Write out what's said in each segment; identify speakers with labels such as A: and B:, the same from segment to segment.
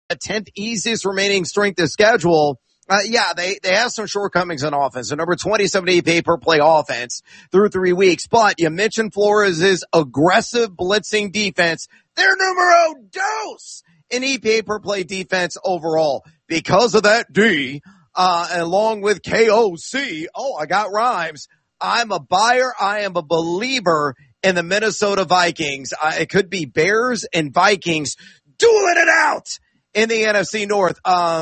A: the 10th easiest remaining strength of schedule. They have some shortcomings on offense. The number 27 EP per play offense through 3 weeks. But you mentioned Flores' aggressive blitzing defense. They're numero dos in EPA per play defense overall. Because of that D, along with KOC. Oh, I got rhymes. I'm a buyer. I am a believer in the Minnesota Vikings. It could be Bears and Vikings dueling it out in the NFC North.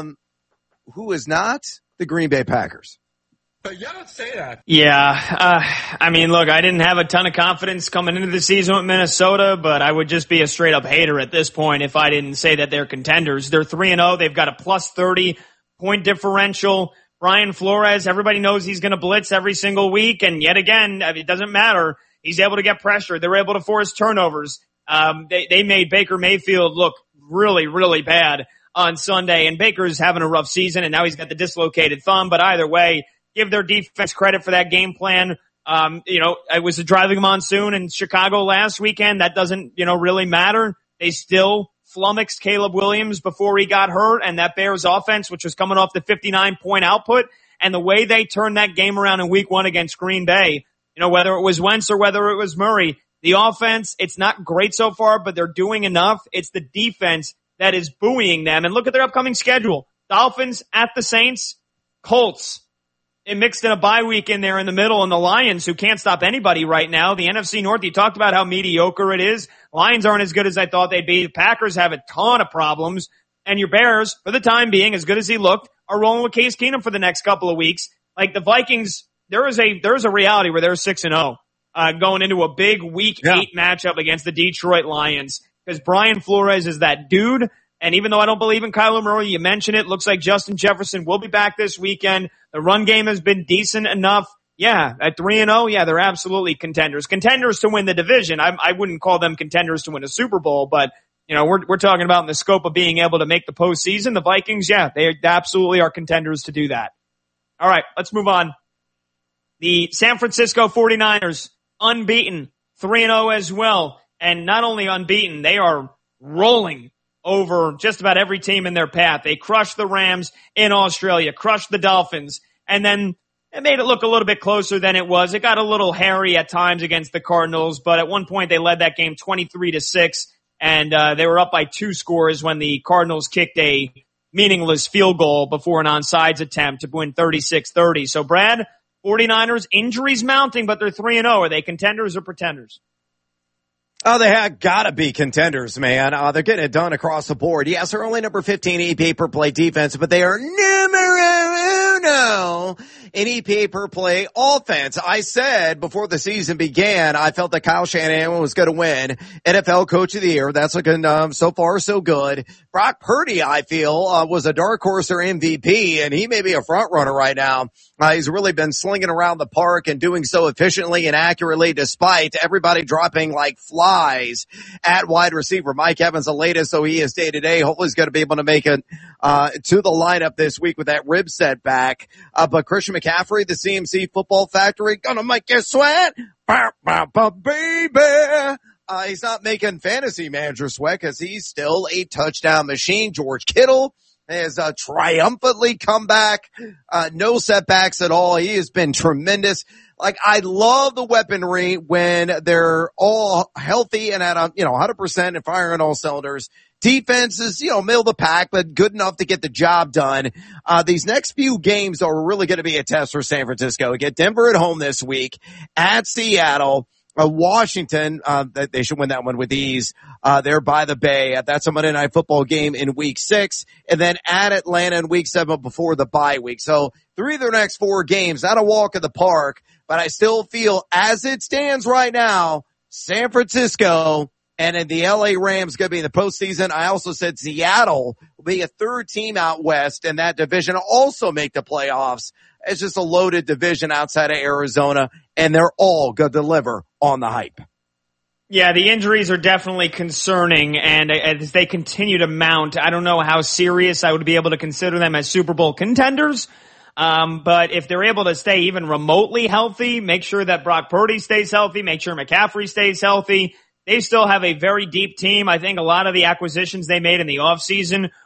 A: Who is not? The Green Bay Packers.
B: But you don't say that.
C: Yeah. Look, I didn't have a ton of confidence coming into the season with Minnesota, but I would just be a straight up hater at this point if I didn't say that they're contenders. They're 3-0. They've got a plus 30 point differential. Brian Flores, everybody knows he's going to blitz every single week. And yet again, it doesn't matter. He's able to get pressure. They're able to force turnovers. They made Baker Mayfield look really, really bad on Sunday, and Baker's having a rough season, and now he's got the dislocated thumb. But either way, give their defense credit for that game plan. It was a driving monsoon in Chicago last weekend. That doesn't, really matter. They still flummoxed Caleb Williams before he got hurt, and that Bears offense, which was coming off the 59-point output, and the way they turned that game around in week 1 against Green Bay, whether it was Wentz or whether it was Murray, the offense, it's not great so far, but they're doing enough. It's the defense that is buoying them. And look at their upcoming schedule. Dolphins at the Saints, Colts. It mixed in a bye week in there in the middle, and the Lions, who can't stop anybody right now. The NFC North, you talked about how mediocre it is. Lions aren't as good as I thought they'd be. The Packers have a ton of problems. And your Bears, for the time being, as good as he looked, are rolling with Case Keenum for the next couple of weeks. Like the Vikings, there is a reality where they're 6-0, going into a big week 8 matchup against the Detroit Lions. Because Brian Flores is that dude. And even though I don't believe in Kyler Murray, you mentioned it, looks like Justin Jefferson will be back this weekend. The run game has been decent enough. Yeah, at 3-0, yeah, they're absolutely contenders. Contenders to win the division. I wouldn't call them contenders to win a Super Bowl, but, we're talking about in the scope of being able to make the postseason. The Vikings, yeah, they absolutely are contenders to do that. All right, let's move on. The San Francisco 49ers, unbeaten, 3-0 as well. And not only unbeaten, they are rolling over just about every team in their path. They crushed the Rams in Australia, crushed the Dolphins, and then it made it look a little bit closer than it was. It got a little hairy at times against the Cardinals, but at one point they led that game 23-6, and they were up by 2 scores when the Cardinals kicked a meaningless field goal before an onside attempt to win 36-30. So, Brad, 49ers, injuries mounting, but they're 3-0. Are they contenders or pretenders?
A: Oh, they have gotta be contenders, man. They're getting it done across the board. Yes, they're only number 15 EPA per play defense, but they are numero uno in EPA per play offense. I said before the season began, I felt that Kyle Shanahan was going to win NFL Coach of the Year. That's looking so far so good. Brock Purdy, I feel, was a dark horse or MVP, and he may be a front runner right now. He's really been slinging around the park and doing so efficiently and accurately despite everybody dropping like flies at wide receiver. Mike Evans, the latest, so he is day to day. Hopefully he's going to be able to make it to the lineup this week with that rib setback. But Christian McCaffrey, the CMC Football Factory, gonna make you sweat. Baby. He's not making fantasy manager sweat because he's still a touchdown machine. George Kittle has triumphantly come back. No setbacks at all. He has been tremendous. Like, I love the weaponry when they're all healthy and at 100% and firing on all cylinders. Defense is, middle of the pack, but good enough to get the job done. These next few games are really going to be a test for San Francisco. We get Denver at home this week, at Seattle. Washington, they should win that one with ease. They're by the Bay. That's a Monday Night Football game in week 6. And then at Atlanta in week 7 before the bye week. So 3 of their next 4 games, not a walk in the park, but I still feel as it stands right now, San Francisco and in the LA Rams going to be in the postseason. I also said Seattle will be a 3rd team out west in that division, also make the playoffs. It's just a loaded division outside of Arizona, and they're all going to deliver on the hype.
C: Yeah, the injuries are definitely concerning, and as they continue to mount, I don't know how serious I would be able to consider them as Super Bowl contenders. But if they're able to stay even remotely healthy, make sure that Brock Purdy stays healthy, make sure McCaffrey stays healthy, they still have a very deep team. I think a lot of the acquisitions they made in the offseason